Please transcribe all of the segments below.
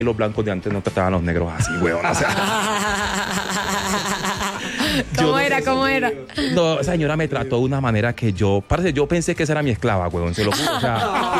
los blancos de antes no trataban a los negros así, weón. O sea, ¿Cómo era? no, esa señora me trató de una manera que yo pensé que esa era mi esclava, weón, se lo juro. O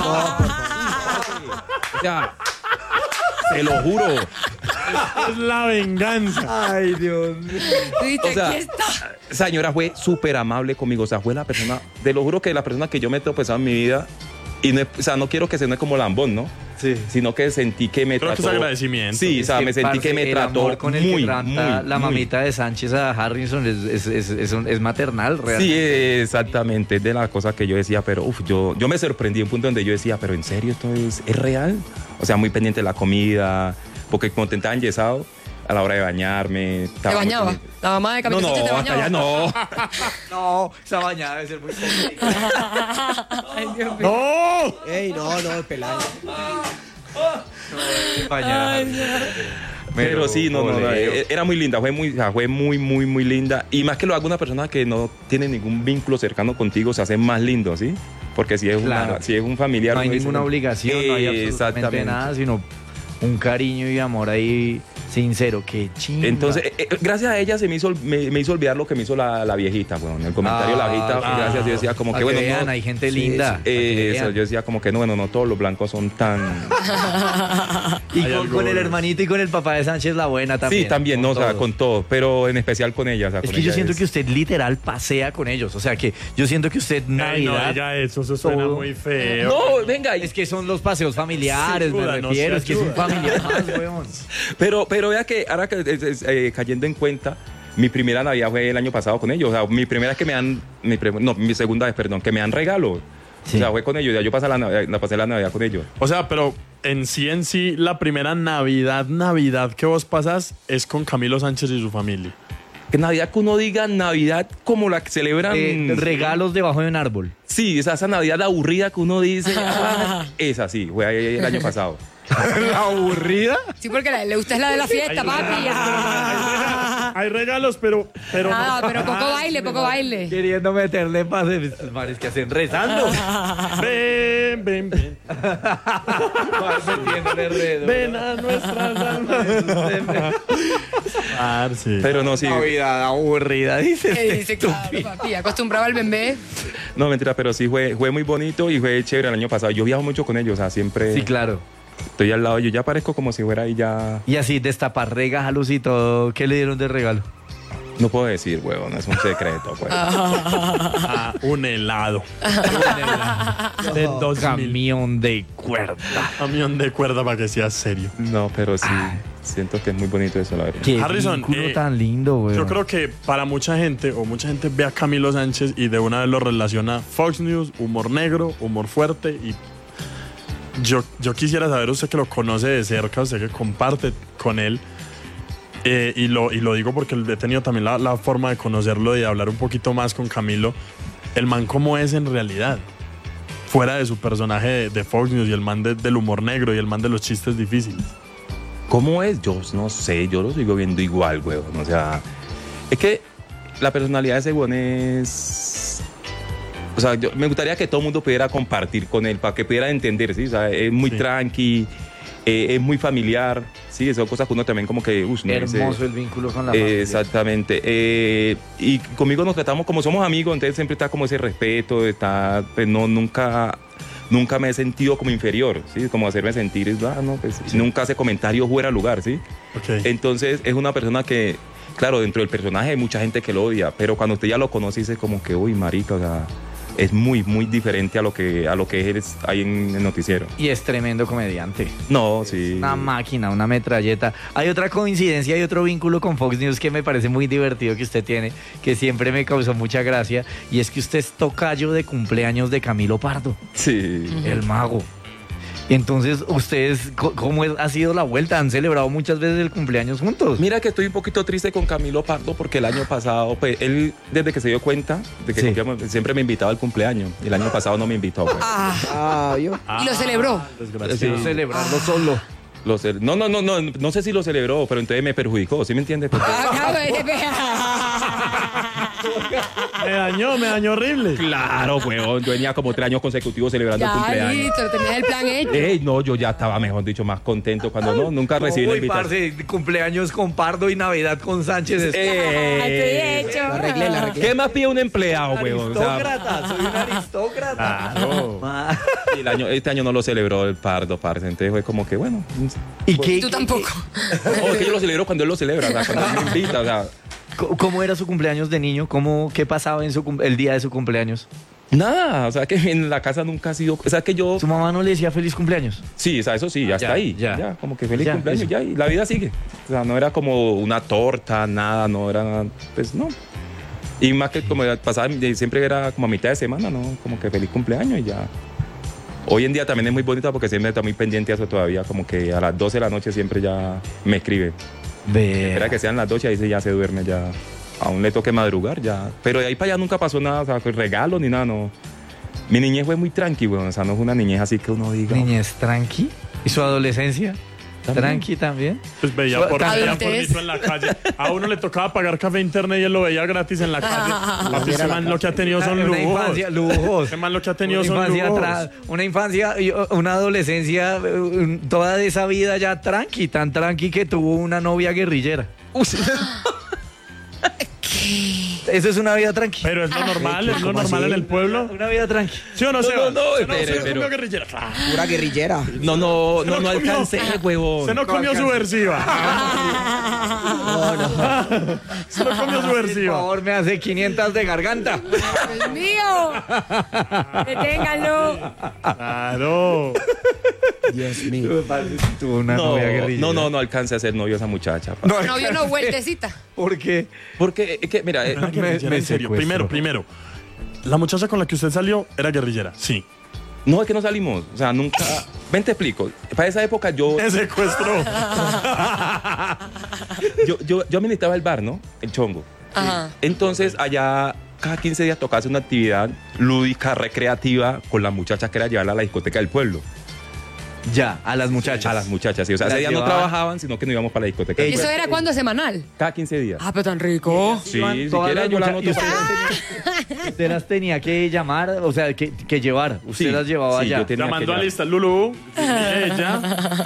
sea, te lo juro. Es la venganza. Ay, Dios mío. O sea, aquí está. esa señora fue súper amable conmigo. O sea, fue la persona, te lo juro que la persona que yo me he tropezado en mi vida. Y no, o sea, no quiero que se suene como lambón, ¿no? Sí. Sino que sentí que me Creo trató. que es agradecimiento. Sí, o sea, me sentí que me trató amor con el muy, que trata muy, la muy. mamita de Sánchez a Harrison es maternal, realmente. Sí, exactamente. Es de las cosas que yo decía, pero yo me sorprendí. Un punto donde yo decía, pero ¿en serio esto es real? O sea, muy pendiente de la comida, porque como te estaba enyesado, a la hora de bañarme. ¿Te bañaba? La mamá de Camilo Sánchez te hasta bañaba. allá no. No, esa bañada debe ser muy complicada. Ay, Dios mío. ¡No! Ey, no, pelado. Pero sí, no, era muy linda, fue muy linda. Y más que lo haga una persona que no tiene ningún vínculo cercano contigo, se hace más lindo, ¿sí? Porque si es, Claro. si es un familiar... No hay uno dice, ninguna obligación, no hay absolutamente exactamente. nada, sino un cariño y amor ahí sincero. Qué chingada. Entonces, gracias a ella me hizo olvidar lo que me hizo la viejita, bueno, en el comentario la viejita, gracias, yo decía como que bueno, vean, no, hay gente linda. eso, yo decía como que no, bueno, no todos los blancos son tan... Y Hay con algo- el hermanito y con el papá de Sánchez la buena también. Sí, también, no, o sea, todos. con todo, pero en especial con ella. O sea, Es con que yo ella siento que usted literal pasea con ellos. O sea, que yo siento que usted Ey, no, Navidad... ya eso se suena todo. muy feo. No, venga, Es que son los paseos familiares, Sí, me duda, no refiero. se Es que es un ayuda. familiar más, weón. pero vea que ahora que cayendo en cuenta, mi primera Navidad fue el año pasado con ellos. O sea, mi primera es que me dan, mi segunda vez, perdón, que me dan regalo. Sí. O sea, fue con ellos. Ya yo pasé pasé la Navidad con ellos. O sea, pero en sí, la primera Navidad que vos pasas es con Camilo Sánchez y su familia. Que Navidad que uno diga Navidad como la que celebran. Regalos debajo de un árbol. Sí, esa Navidad aburrida que uno dice. Esa sí, fue ahí el año pasado. ¿La aburrida? Sí, porque le gusta es la de la fiesta, papi. Hay regalos, pero Ah, pero poco baile. Queriendo meterle pases. Mares que hacen rezando. ven. Metiéndole redo. Ven a nuestras almas. Parce. Pero no, sí. Navidad aburrida, dice. Dice, claro, papi, acostumbrado al bembé. No, mentira, pero sí fue muy bonito y fue chévere el año pasado. Yo viajo mucho con ellos, o sea, siempre Sí, claro. estoy al lado de ellos. Ya parezco como si fuera ahí ya. Y así destapar regalos y todo. ¿Qué le dieron de regalo? No puedo decir, huevón, es un secreto, pues. Ah, un helado. De 2.000. Camión de cuerda. Camión de cuerda para que sea serio. No, pero sí, siento que es muy bonito eso, la verdad. Qué Harrison, vínculo tan lindo, güey. Yo creo que para mucha gente ve a Camilo Sánchez y de una vez lo relaciona Fox News, humor negro, humor fuerte y yo quisiera saber, usted que lo conoce de cerca, usted que comparte con él, y lo digo porque he tenido también la forma de conocerlo y de hablar un poquito más con Camilo, el man cómo es en realidad, fuera de su personaje de Fox News y el man del humor negro y el man de los chistes difíciles. ¿Cómo es? Yo no sé, yo lo sigo viendo igual, huevón. O sea, es que la personalidad de ese huevón es... O sea, me gustaría que todo el mundo pudiera compartir con él, para que pudiera entender, ¿sí? O sea, es muy tranqui, es muy familiar, ¿sí? Esas cosas que uno también como que... Hermoso el vínculo con la familia. Exactamente. Y conmigo nos tratamos como somos amigos, entonces siempre está como ese respeto, pues nunca me he sentido como inferior, ¿sí? Como hacerme sentir, nunca hace comentarios fuera de lugar, ¿sí? Okay. Entonces es una persona que, claro, dentro del personaje hay mucha gente que lo odia, pero cuando usted ya lo conoce dice como que, uy, marica, o sea, es muy, muy diferente a lo que eres ahí en el noticiero. Y es tremendo comediante. No, sí. Una máquina, una metralleta. Hay otra coincidencia y otro vínculo con Fox News que me parece muy divertido que usted tiene, que siempre me causó mucha gracia, y es que usted es tocayo de cumpleaños de Camilo Pardo, Sí. el mago. Entonces, ¿ustedes cómo ha sido la vuelta? ¿Han celebrado muchas veces el cumpleaños juntos? Mira que estoy un poquito triste con Camilo Pardo porque el año pasado, pues él desde que se dio cuenta de que Sí. confiamos, siempre me invitaba al cumpleaños y el año pasado no me invitó. Pues. Y lo celebró. Desgraciado. Sí. Celebrarlo solo. No sé si lo celebró, pero entonces me perjudicó, ¿sí me entiendes? Porque- Acabo de Me dañó horrible. Claro, weón. Yo venía como 3 años consecutivos celebrando el Ya, cumpleaños. listo, tenías el plan hecho. No, yo ya estaba, mejor dicho, más contento cuando nunca recibí la Uy, invitación. parce, cumpleaños con Pardo y Navidad con Sánchez. Estoy hecho. La arreglé. ¿Qué más pide un empleado, weón? O sea, Aristócrata, soy un aristócrata. Claro. Ma- este año no lo celebró el Pardo, parce. Entonces fue como que, bueno. ¿Y qué, Tú tampoco. Es que yo lo celebro cuando él lo celebra, o sea, cuando él me invita, o sea. ¿Cómo era su cumpleaños de niño? ¿Qué pasaba en el día de su cumpleaños? Nada, o sea, que en la casa nunca ha sido. O sea, que yo. ¿Su mamá no le decía feliz cumpleaños? Sí, o sea, eso sí, ya está ahí. ya. Ya, como que feliz Ya, cumpleaños, eso. ya, y la vida sigue. O sea, no era como una torta, nada, no era. Pues no. Y más que como pasaba, siempre era como a mitad de semana, ¿no? Como que feliz cumpleaños y ya. Hoy en día también es muy bonita porque siempre está muy pendiente a eso todavía, como que a las 12 de la noche siempre ya me escribe. Espera que sean las 12 y ahí ya se duerme, ya. Aún le toque madrugar, ya. Pero de ahí para allá nunca pasó nada, o sea, regalos ni nada, no. Mi niñez fue muy tranqui, weón. O sea, no es una niñez así que uno diga. Niñez tranqui. ¿Y su adolescencia? ¿También? Tranqui también. Pues veía por Adultez. en la calle. A uno le tocaba pagar café internet y él lo veía gratis en la calle. Papi, ese man lo que ha tenido son Una lujos. infancia, lujos. Ese man lo que ha tenido Una son infancia, lujos. una infancia y una adolescencia, toda de esa vida ya tranqui, tan tranqui que tuvo una novia guerrillera. Eso es una vida tranqui. Pero es lo normal, es lo ¿Cómo normal así? en el pueblo. Una vida tranqui. ¿Sí o no, Seba? no, ¿Sí espere, ¿Sí pero- comió guerrillera? Ah, Pura guerrillera. No comió. alcancé, huevón. Se no comió subversiva. Se no comió Por subversiva. favor, me hace 500 de garganta. ¡Dios mío! ¡Deténganlo! Claro. Dios mío. Tuvo una No, novia guerrillera. no alcancé a ser novio a esa muchacha. pa. No vio una vueltecita. ¿Por qué? Porque, es que, mira, Una guerrillera, me en serio. secuestró. Primero. La muchacha con la que usted salió era guerrillera. Sí. no es que no salimos. O sea, nunca. Ven, te explico. Para esa época yo Me secuestró. yo administraba el bar, ¿no? El Chongo. Ajá. Entonces, allá cada 15 días tocaba hacer una actividad lúdica, recreativa con las muchachas que era llevarla a la discoteca del pueblo. Ya, a las muchachas. A las muchachas, sí. O sea, Las ese día no llevaban. trabajaban, sino que no íbamos para la discoteca. ¿Y eso era cuándo semanal? Cada 15 días. Ah, pero tan rico. Sí, Iban si todas quieres las yo la muchachas. anoto. ¿Y usted las tenía que llamar, o sea, que llevar? ¿Usted Sí, las llevaba sí, allá? yo tenía La que mandó a llevar. lista Lulu. Ella.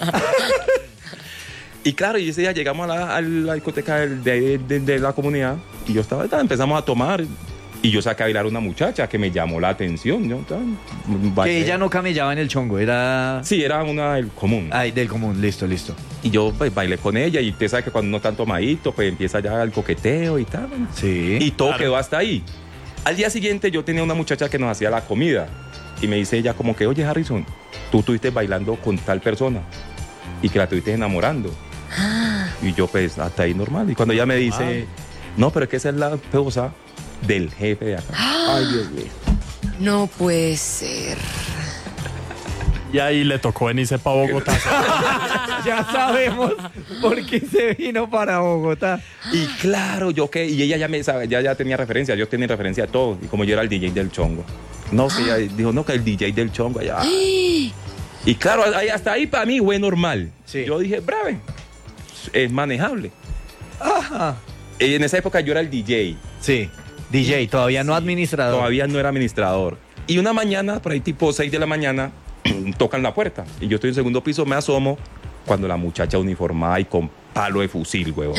Y claro, y ese día llegamos a la discoteca de la comunidad y yo empezamos a tomar y yo saqué a bailar a una muchacha que me llamó la atención. Yo, Que bailé. ella no camellaba en el chongo, era... Sí, era una del común. Ay, del común, listo. Y yo pues bailé con ella y usted sabe que cuando uno está tomadito, pues empieza ya el coqueteo y tal. Sí. Y todo Claro. quedó hasta ahí. Al día siguiente yo tenía una muchacha que nos hacía la comida y me dice ella como que, oye Harrison, tú estuviste bailando con tal persona y que la estuviste enamorando. Y yo pues hasta ahí normal. Y cuando ella me dice, no, pero es que esa es la esposa del jefe de acá. Ay, Dios mío. No puede ser. Y ahí le tocó venirse para Bogotá. Ya sabemos por qué se vino para Bogotá. Y claro, yo que, y ella ya me sabe, ya tenía referencia, yo tenía referencia a todo. Y como yo era el DJ del Chongo. No, que ella dijo, no, que el DJ del Chongo allá. Y claro, hasta ahí para mí fue normal. Sí. Yo dije, brave, es manejable. En esa época yo era el DJ, Sí, DJ, todavía no administrador. todavía no era administrador. Y una mañana, por ahí tipo 6 de la mañana, tocan la puerta. Y yo estoy en el segundo piso, me asomo, cuando la muchacha uniformada y con palo de fusil, huevón.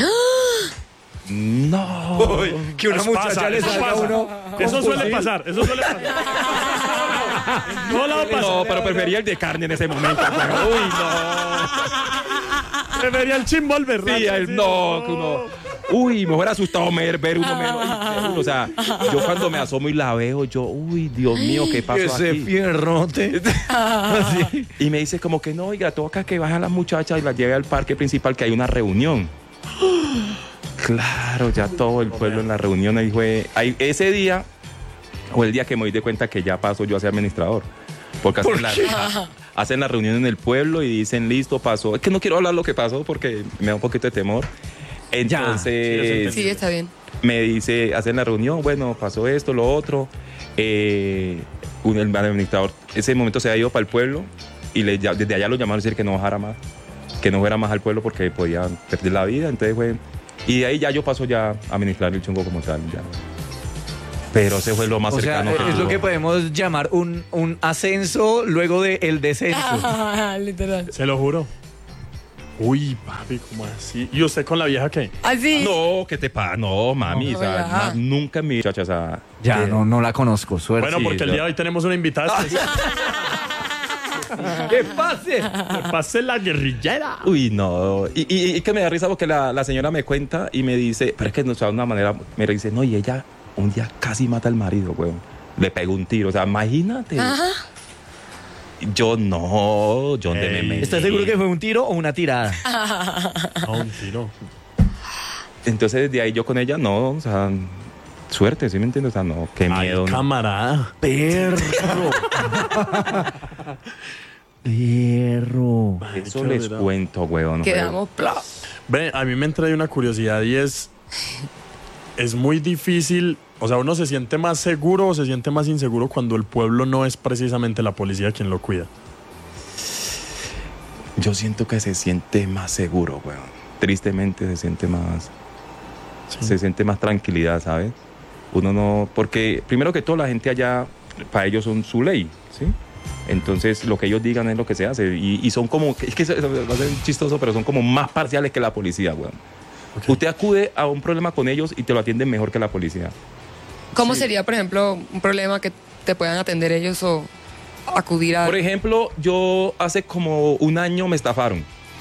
No. Que una Eso muchacha pasa, le eso salga a pasa. uno. Eso suele pasar, eso suele pasar. No la va a pasar. No, pero prefería el de carne en ese momento. huevón. Uy, no. Prefería el chimbolver. Sí, no, que uno. Uy, me hubiera asustado ver uno menos. Ay, o sea, yo cuando me asomo y la veo, yo, uy, Dios mío, ¿qué pasó Ese aquí? fierrote. Así. Y me dice como que no, oiga, toca que baje a las muchachas y las lleve al parque principal que hay una reunión. Claro, ya todo el pueblo en la reunión ahí fue. Ese día fue el día que me di cuenta que ya paso yo a ser administrador. Porque hacen la reunión en el pueblo y dicen, listo, pasó. Es que no quiero hablar lo que pasó porque me da un poquito de temor. Entonces, Sí, está bien. me dice, hacen la reunión, bueno, pasó esto, lo otro. El administrador, ese momento se ha ido para el pueblo y desde allá lo llamaron a decir que no bajara más, que no fuera más al pueblo porque podía perder la vida. Entonces, y de ahí ya yo paso ya a administrar el Chongo como tal. Ya. Pero ese fue lo más O sea, cercano que es lo tuvo. que podemos llamar un ascenso luego del descenso. Literal. Se lo juro. Uy, papi, ¿cómo así? ¿Y usted con la vieja qué? Así. No, ¿qué te pasa? No, mami, No, o sea, ya. nunca en mi muchacha, o sea... Ya, que- no la conozco, suerte. Bueno, porque el día de hoy tenemos una invitada especial. ¡Que pase! Que pase la guerrillera. Uy, no. Y que me da risa porque la señora me cuenta y me dice, pero es que no, o sea, de una manera, me dice, no, y ella un día casi mata al marido, weón. Le pegó un tiro, o sea, imagínate. Ajá. Yo ¿dónde me metí? ¿Estás seguro que fue un tiro o una tirada? A un tiro. Entonces, desde ahí yo con ella, no, o sea, suerte, ¿sí me entiendes? O sea, no, qué Ay, miedo. camarada. Perro. Perro. Eso Qué les verdad. cuento, weón. Quedamos plop. Ve, a mí me entra ahí una curiosidad y es muy difícil, o sea, uno se siente más seguro o se siente más inseguro cuando el pueblo no es precisamente la policía quien lo cuida. Yo siento que se siente más seguro, weón. Tristemente se siente más... Se siente más tranquilidad, ¿sabes? Uno no... Porque primero que todo la gente allá, para ellos son su ley, ¿sí? Entonces lo que ellos digan es lo que se hace. Y son como... Es que eso va a ser chistoso, pero son como más parciales que la policía, weón. Ok. Usted acude a un problema con ellos y te lo atienden mejor que la policía. ¿Cómo sería, por ejemplo, un problema que te puedan atender ellos o acudir a... Por ejemplo, yo hace como un año me estafaron.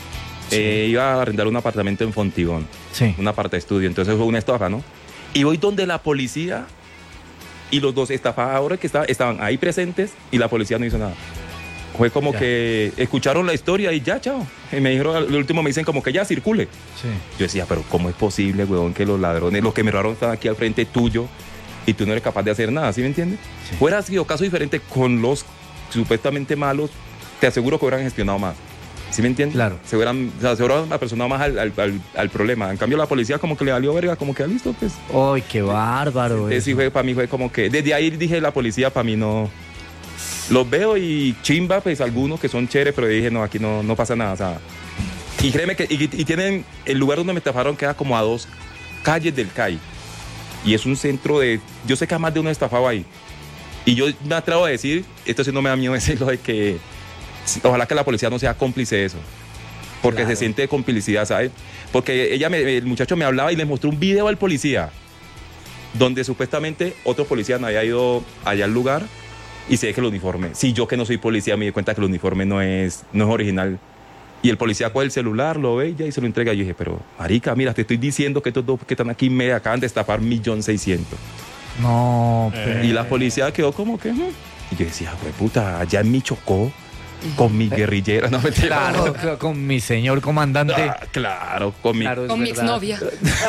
Iba a arrendar un apartamento en Fontibón, Sí. una parte de estudio, entonces fue una estafa, ¿no? Y voy donde la policía y los dos estafadores que estaban ahí presentes y la policía no hizo nada. Fue como Ya. que escucharon la historia y ya, chao. Y me dijeron, al último me dicen como que ya circule. Sí. Yo decía, pero ¿cómo es posible, weón, que los ladrones, los que me robaron están aquí al frente tuyo y tú no eres capaz de hacer nada, ¿sí me entiendes? Sí. Hubiera sido caso diferente con los supuestamente malos, te aseguro que hubieran gestionado más. ¿Sí me entiendes? Claro. Se hubieran apersonado más al problema. En cambio, la policía como que le valió verga, como que listo, pues. ¡Ay, qué bárbaro! Entonces, sí, eso. para mí fue como que, desde ahí dije, la policía para mí no... Los veo y chimba, pues algunos que son chéveres, pero dije, no, aquí no pasa nada, o sea... Y créeme que y tienen, el lugar donde me estafaron queda como a 2 calles del CAI. Y es un centro de... Yo sé que a más de uno estafado ahí. Y yo me atrevo a decir, esto sí no me da miedo decirlo, de que ojalá que la policía no sea cómplice de eso. Porque Claro. se siente complicidad, ¿sabes? Porque el muchacho me hablaba y le mostró un video al policía donde supuestamente otro policía no había ido allá al lugar y se ve que el uniforme, si yo que no soy policía me di cuenta que el uniforme no es original. Y el policía coge el celular, lo ve ya y se lo entrega. Y yo dije, pero marica, mira, te estoy diciendo que estos dos que están aquí me acaban de estafar 1.600.000. No, Y la policía quedó como que... Y yo decía, güey, puta, allá en mi Chocó, con mi guerrillera, no mentira. claro, con mi señor comandante. Ah, claro, con mi... Claro, es Con mi verdad. exnovia.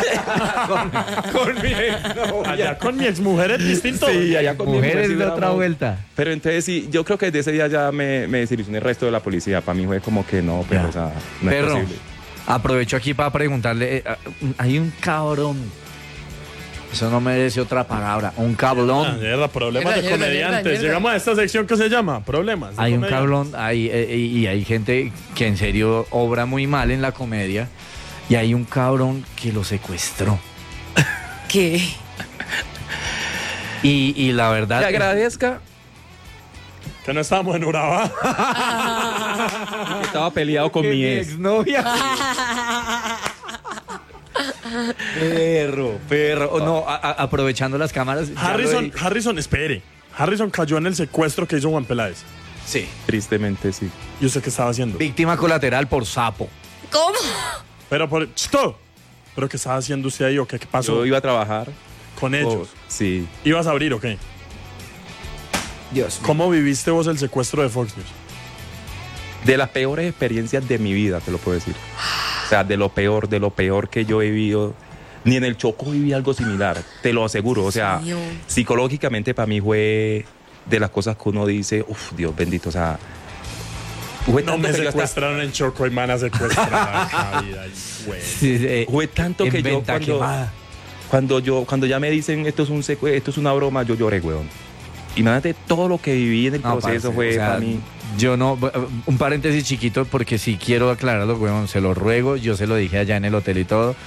Con mi exnovia. Allá con mi exmujer es distinto. Sí, allá con mi mujer Mujeres sí de era otra muy- vuelta. Pero entonces sí, yo creo que desde ese día ya me desilusioné el resto de la policía. Para mí fue como que no, pero Ya. o sea, no es Perro, posible. aprovecho aquí para preguntarle. Hay un cabrón. Eso no merece otra palabra. Un cabrón. Mierda, problemas de Mierda, mierda, comediantes. mierda. Llegamos a esta sección que se llama Problemas de Hay un comediantes. cabrón, y hay gente que en serio obra muy mal en la comedia. Y hay un cabrón que lo secuestró. ¿Qué? Y la verdad. Te agradezca. Que no estábamos en Urabá. Estaba peleado con mi ex. exnovia. Perro. Oh, no, aprovechando las cámaras. ya Harrison, espere. Harrison cayó en el secuestro que hizo Juan Peláez. Sí. Tristemente, sí. ¿Y usted qué estaba haciendo? Víctima colateral por sapo. ¿Cómo? Pero por... ¡Chito! ¿Pero qué estaba haciendo usted ahí o qué pasó Yo iba a trabajar. con ellos? Sí. ¿Ibas a abrir o qué? Dios mío. ¿Cómo viviste vos el secuestro de Fox News? De las peores experiencias de mi vida, te lo puedo decir. O sea, de lo peor que yo he vivido. Ni en el Choco viví algo similar, te lo aseguro. O sea, Dios mío. psicológicamente para mí fue de las cosas que uno dice, uff, Dios bendito, o sea... Fue No tanto me que yo hasta- secuestraron en Choco y man a secuestrar a Javid ahí, güey. Fue tanto en que yo venta quemada. cuando ya me dicen esto es una broma, yo lloré, weón. Imagínate todo lo que viví en el No, proceso parce, fue o sea, para mí. Yo no, un paréntesis chiquito porque si quiero aclararlo, weón, se lo ruego, yo se lo dije allá en el hotel y todo.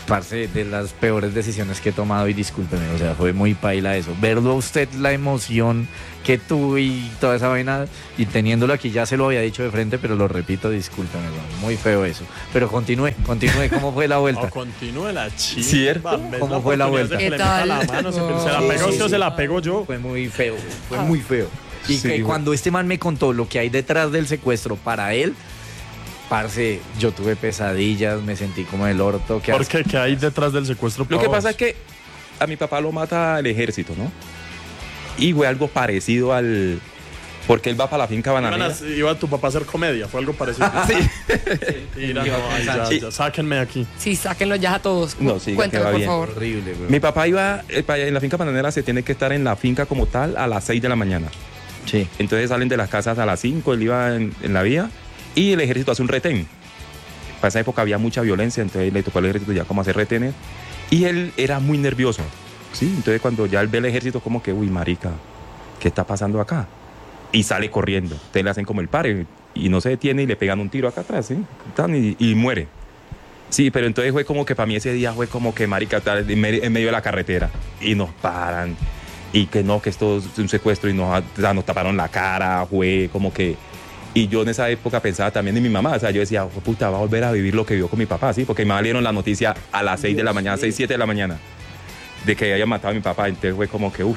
parce, de las peores decisiones que he tomado y discúlpeme, o sea, fue muy paila eso. Verlo a usted, la emoción que tuve y toda esa vaina, y teniéndolo aquí ya se lo había dicho de frente, pero lo repito, discúlpeme, weón, muy feo eso. Pero continúe, ¿cómo fue la vuelta? No, continúe la chimba. ¿Cierto? ¿Cómo fue la vuelta? ¿Qué ¿Qué tal? tal? Se la pegó usted o se la pego yo. Fue muy feo, fue muy feo. Y Sí, que güey. cuando este man me contó lo que hay detrás del secuestro para él, parce, yo tuve pesadillas, me sentí como el orto. ¿Por qué? ¿Qué hay detrás del secuestro? Lo pa' que vos? pasa es que a mi papá lo mata el ejército, ¿no? Y fue algo parecido al... Porque él va para la finca bananera. Iba tu papá a hacer comedia, fue algo parecido. Sí. Mira, no, ay, ya, sáquenme de aquí. Sí, sáquenlo ya a todos. No, sí, que Cuéntanos, va por bien. favor. Horrible, güey. Mi papá iba... en la finca bananera se tiene que estar en la finca como tal a las 6 de la mañana. Sí. Entonces salen de las casas a las 5, él iba en la vía y el ejército hace un retén. Para esa época había mucha violencia, entonces le tocó al ejército ya como hacer retenes. Y él era muy nervioso, ¿sí? Entonces cuando ya él ve el ejército como que, uy, marica, ¿qué está pasando acá? Y sale corriendo. Entonces le hacen como el pare y no se detiene y le pegan un tiro acá atrás, ¿sí? Y muere. Sí, pero entonces fue como que para mí ese día fue como que, marica, tal, en medio de la carretera y nos paran. Y que no, que esto es un secuestro y nos taparon la cara, fue como que... Y yo en esa época pensaba también en mi mamá, o sea, yo decía, puta, va a volver a vivir lo que vivió con mi papá, ¿sí? Porque mi mamá le dieron la noticia a las 6 de la mañana, 6, 7 de la mañana, de que había matado a mi papá, entonces fue como que, uff.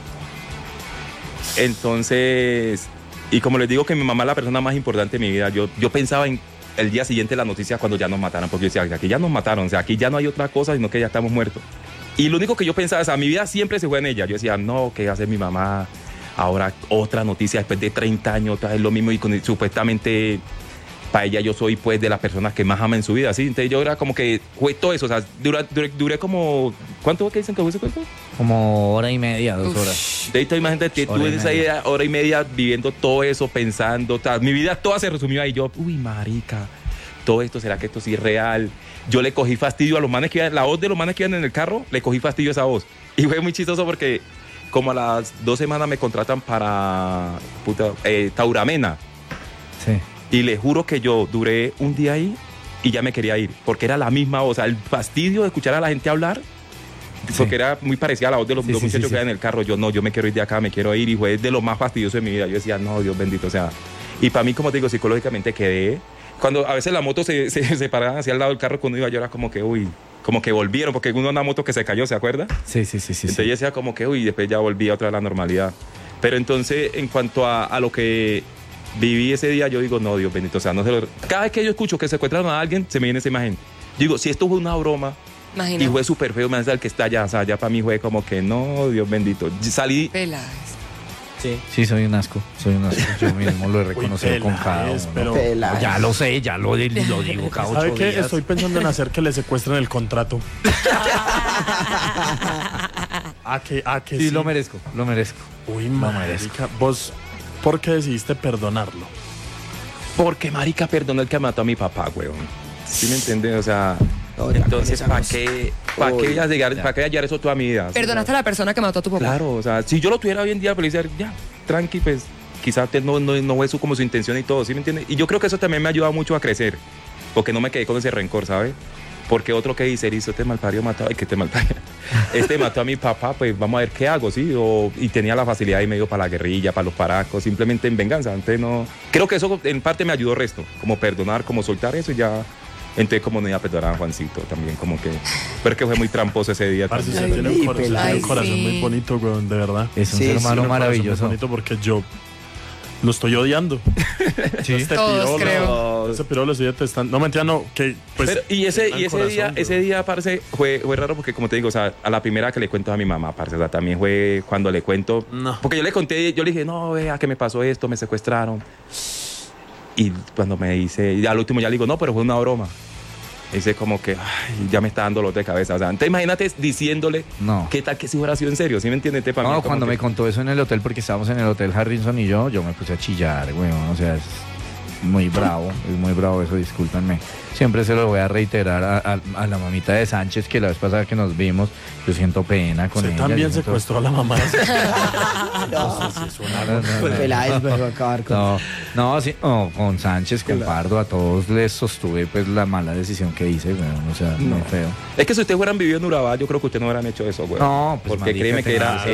Entonces, y como les digo que mi mamá es la persona más importante de mi vida, yo pensaba en el día siguiente la noticia cuando ya nos mataran, porque yo decía, aquí ya nos mataron, o sea, aquí ya no hay otra cosa, sino que ya estamos muertos. Y lo único que yo pensaba, o sea, mi vida siempre se fue en ella. Yo decía, no, ¿qué va a hacer mi mamá? Ahora otra noticia después de 30 años, otra vez lo mismo. Y supuestamente para ella yo soy pues de las personas que más ama en su vida, ¿sí? Entonces yo era como que fue todo eso, o sea, duré como... ¿Cuánto que dicen que fue ese cuento? Como hora y media, 2 horas. De ahí imagínate, Hora tú y en esa media. idea, hora y media viviendo todo eso, pensando, tal. Mi vida toda se resumió ahí. Yo, uy, marica, todo esto, ¿será que esto sí es real? Yo le cogí fastidio a los manes que iban, la voz de los manes que iban en el carro, le cogí fastidio a esa voz. Y fue muy chistoso porque como a las 2 semanas me contratan para Tauramena. Sí. Y le juro que yo duré un día ahí y ya me quería ir, porque era la misma voz, o sea, el fastidio de escuchar a la gente hablar, porque era muy parecida a la voz de los Sí, dos sí, muchachos sí, que iban en el carro. Yo no, yo me quiero ir de acá, me quiero ir, y fue de lo más fastidioso de mi vida. Yo decía, no, Dios bendito, o sea, y para mí, como te digo, psicológicamente quedé, cuando a veces la moto se paraba hacia el lado del carro cuando iba, yo era como que, uy, como que volvieron, porque uno una moto que se cayó, ¿se acuerda? Sí. Entonces yo decía como que, uy, después ya volvía otra vez a la normalidad. Pero entonces, en cuanto a lo que viví ese día, yo digo, no, Dios bendito, o sea, no se lo... Cada vez que yo escucho que secuestraron a alguien, se me viene esa imagen. Yo digo, si esto fue una broma, Imagínate. y fue súper feo, me hace el que está allá, o sea, ya para mí fue como que, no, Dios bendito. Salí, Pelas. Sí, soy un asco. Yo mismo lo he reconocido con cada uno. pero... Pelas. Ya lo sé, ya lo digo cada 8 ¿Sabe qué? días. Estoy pensando en hacer que le secuestren el contrato. que Sí, lo merezco. Uy, merezco. marica, vos, ¿por qué decidiste perdonarlo? porque marica perdonó el que mató a mi papá, weón. ¿Sí me entiendes? O sea, No, ya entonces, con esa ¿para Uy, qué llegar, ya. para qué hallar eso toda mi vida? Perdonaste a la persona que mató a tu papá. Claro, o sea, si yo lo tuviera hoy en día, pues ya, tranqui, pues quizás no fue como su intención y todo, ¿sí me entiendes? Y yo creo que eso también me ha ayudado mucho a crecer, porque no me quedé con ese rencor, ¿sabes? Porque otro que dice, hizo este malparido mató, ay, que te malparido. Este mató a mi papá, pues vamos a ver qué hago, ¿sí? Y tenía la facilidad y medio para la guerrilla, para los paracos, simplemente en venganza. Antes no... Creo que eso en parte me ayudó el resto, como perdonar, como soltar eso y ya... Entonces como no iba a perdonar a Juancito también, como que... Pero es que fue muy tramposo ese día. Parce, también. usted tiene un corazón, Ay, un corazón sí. muy bonito, weón, de verdad. Es un Sí, ser sí, humano Un corazón muy maravilloso. bonito porque yo lo estoy odiando. Sí. Este Todos, pirolo, creo. Ese pirolo lo estoy detestando. No, mentira, no. Que, pues, Pero, y ese corazón, ese día, parce, fue raro porque, como te digo, o sea, a la primera que le cuento a mi mamá, parce, o sea, también fue cuando le cuento... No. Porque yo le conté, yo le dije, no, vea, que me pasó esto, me secuestraron. Y cuando me dice, y al último ya le digo, no, pero fue una broma. Dice como que, ay, ya me está dando dolor de cabeza. O sea, entonces imagínate diciéndole, No. ¿qué tal que si hubiera sido en serio? ¿Sí me entiendes? Para mí, No, como cuando que- me contó eso en el hotel, porque estábamos en el hotel Harrison y yo me puse a chillar, weón. O sea, muy bravo eso, discúlpenme. Siempre se lo voy a reiterar a la mamita de Sánchez, que la vez pasada que nos vimos, yo siento pena con ella. Usted también yo siento- secuestró a la mamá. Pues Peláez va a acabar con... con Sánchez, con Pardo, a todos les sostuve pues la mala decisión que hice, weón, o sea, muy feo. Es que si ustedes hubieran vivido en Urabá, yo creo que ustedes no hubieran hecho eso, güey. No, pues porque marica, créeme que tenía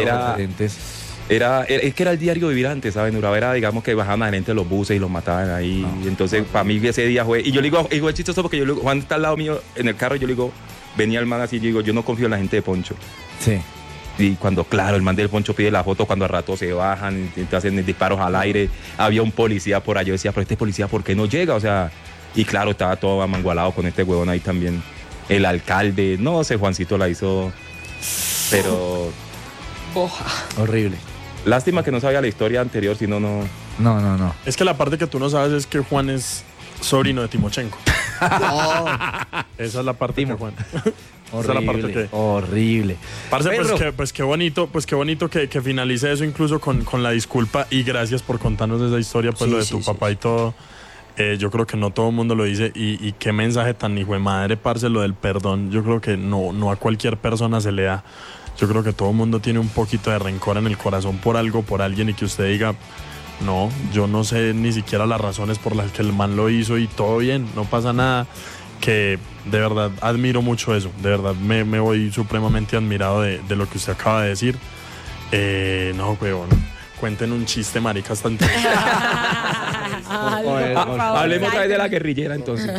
es que era el diario vivir antes, ¿saben? Urabá era, digamos, que bajaban a la gente de los buses y los mataban ahí. Y entonces, para mí ese día fue... Y yo le digo, es chistoso porque yo le digo, Juan está al lado mío en el carro, y yo le digo, venía el man así, y yo digo, yo no confío en la gente de Poncho. Sí. Y cuando, claro, el man del Poncho pide la foto, cuando al rato se bajan, y te hacen disparos al aire, había un policía por allá, yo decía, pero este policía, ¿por qué no llega? O sea, y claro, estaba todo amangualado con este huevón ahí también. El alcalde, no sé, Juancito la hizo, pero Boja. Horrible. lástima que no sabía la historia anterior, si no, no... No. Es que la parte que tú no sabes es que Juan es sobrino de Timochenko. Esa es la parte Timo. que Juan. Esa es la parte Horrible, que... horrible. Parce, Pedro. pues qué bonito que finalice eso incluso con la disculpa y gracias por contarnos esa historia, pues Sí, lo de sí, tu sí, papá y todo. Yo creo que no todo el mundo lo dice y qué mensaje tan hijo de madre, parce, lo del perdón. Yo creo que no a cualquier persona se le da. Yo creo que todo el mundo tiene un poquito de rencor en el corazón por algo, por alguien, y que usted diga, no, yo no sé ni siquiera las razones por las que el man lo hizo y todo bien, no pasa nada. Que de verdad admiro mucho eso, de verdad me voy supremamente admirado de lo que usted acaba de decir. No, weón, cuenten un chiste, maricas, tan Hablemos otra vez de la guerrillera, entonces.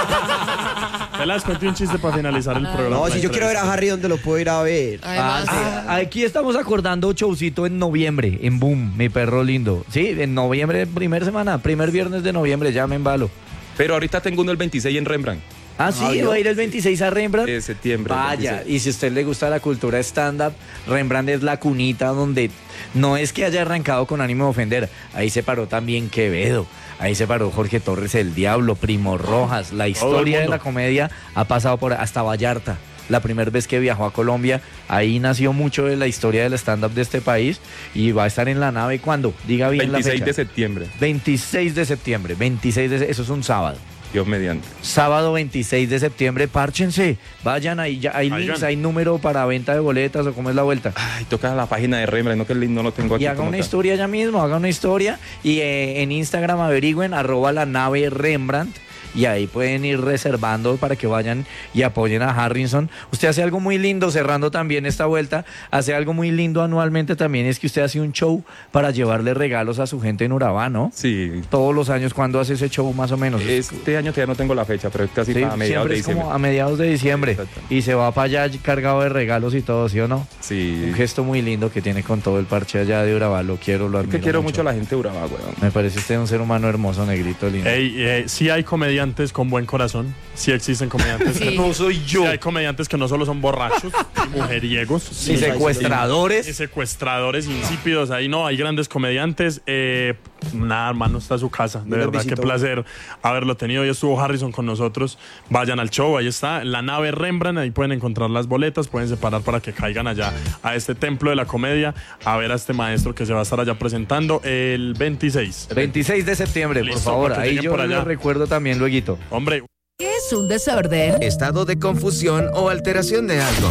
les cuente un chiste para finalizar el programa. No, si yo quiero ver a Harry, ¿dónde lo puedo ir a ver? Además, Aquí estamos acordando showcito en noviembre, en Boom, mi perro lindo. Sí, en noviembre, primer viernes de noviembre, ya me embalo. Pero ahorita tengo uno el 26 en Rembrandt, Ah, sí, va a ir el 26 a Rembrandt. de septiembre. Vaya, 26. y si a usted le gusta la cultura stand-up, Rembrandt es la cunita donde no es que haya arrancado con ánimo de ofender. Ahí se paró también Quevedo, ahí se paró Jorge Torres el Diablo, Primo Rojas. La historia de mundo. la comedia ha pasado por hasta Vallarta. La primera vez que viajó a Colombia, ahí nació mucho de la historia del stand-up de este país y va a estar en la nave cuando, diga bien 26 la fecha. de septiembre, 26 de septiembre, eso es un sábado. Dios mediante. Sábado 26 de septiembre, párchense, vayan ahí, ya hay links, hay número para venta de boletas o cómo es la vuelta. Ay, toca la página de Rembrandt, no que el link no lo tengo aquí. Y haga como una tal. historia ya mismo, haga una historia y en Instagram averigüen @la nave Rembrandt y ahí pueden ir reservando para que vayan y apoyen a Harrison. Usted hace algo muy lindo, cerrando también esta vuelta, hace algo muy lindo anualmente también, es que usted hace un show para llevarle regalos a su gente en Urabá, ¿no? Sí. Todos los años, ¿cuándo hace ese show más o menos? Este año todavía no tengo la fecha, pero es casi Sí, para mediados siempre de es como diciembre. a mediados de diciembre Exacto. y se va para allá cargado de regalos y todo, ¿sí o no? Sí. Un gesto muy lindo que tiene con todo el parche allá de Urabá, lo quiero, lo Es admiro que quiero mucho a la gente de Urabá, weón. Me parece usted un ser humano hermoso, negrito, lindo. Sí hay comediantes con buen corazón, sí existen comediantes. Sí. No soy Sí yo. hay comediantes que no solo son borrachos, y mujeriegos, Ni sino- secuestradores. y secuestradores insípidos. Ahí no, hay grandes comediantes. Nada, hermano, está a su casa. De Yo los verdad, qué visito. placer haberlo tenido. Hoy estuvo Harrison con nosotros. Vayan al show, ahí está, la nave Rembrandt. Ahí pueden encontrar las boletas, pueden separar para que caigan allá a este templo de la comedia, a ver a este maestro que se va a estar allá presentando el 26. 26 de septiembre, Listo, por favor. para que Ahí lleguen yo por allá. les recuerdo también luego. Hombre, ¿Qué es un desorden? Estado de confusión o alteración de algo.